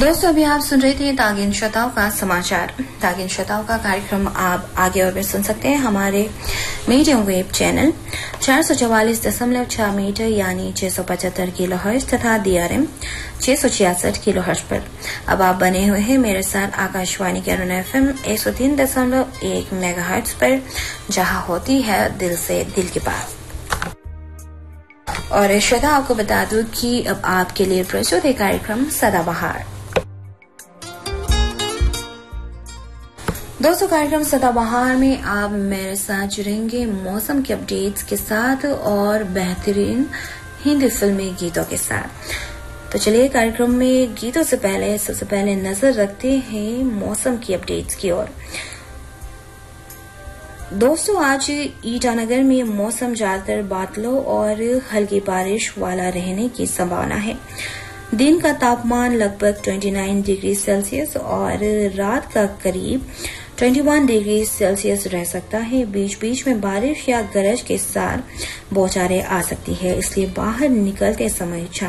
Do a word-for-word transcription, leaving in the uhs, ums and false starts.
दोस्तों अभी आप सुन रहे थे तागिन श्रोताओं का समाचार। तागिन श्रोताओं का कार्यक्रम आप आगे और भी सुन सकते हैं हमारे मीडियम वेब चैनल चार सौ चवालीस दशमलव छह मीटर यानी छह सौ पचहत्तर किलो हर्ट्ज तथा डीआरएम छह सौ छियासठ किलो हर्ट्ज पर। अब आप बने हुए हैं मेरे साथ आकाशवाणी के अरुण एफएम एक सौ तीन दशमलव एक मेगा हर्ट्ज पर, जहां होती है दिल से दिल की बात। और श्रोता आपको बता दूं कि अब आपके लिए प्रस्तुत है कार्यक्रम सदाबहार। दोस्तों कार्यक्रम सदाबहार में आप मेरे साथ जुड़ेंगे मौसम के अपडेट्स के साथ और बेहतरीन हिंदी फिल्मी गीतों के साथ। तो चलिए कार्यक्रम में गीतों से पहले सबसे पहले नजर रखते हैं मौसम की अपडेट्स की ओर। दोस्तों आज ईटानगर में मौसम ज्यादातर बादलों और हल्की बारिश वाला रहने की संभावना है। दिन का तापमान लगभग उनतीस डिग्री सेल्सियस और रात का करीब इक्कीस डिग्री सेल्सियस रह सकता है। बीच बीच में बारिश या गरज के साथ बौछारें आ सकती है, इसलिए बाहर निकलते समय